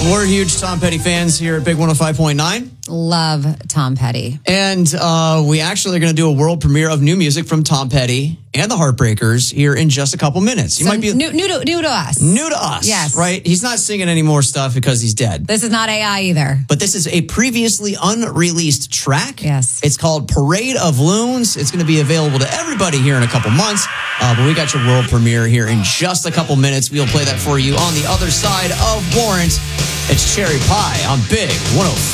We're huge Tom Petty fans here at Big 105.9. Love Tom Petty. And we actually are going to do a world premiere of new music from Tom Petty and the Heartbreakers here in just a couple minutes. You might be new to us. New to us. Yes. Right? He's not singing any more stuff because he's dead. This is not AI either. But this is a previously unreleased track. Yes. It's called Parade of Loons. It's going to be available to everybody here in a couple months. But we got your world premiere here in just a couple minutes. We'll play that for you on the other side of Warrant. It's Cherry Pie on Big 105.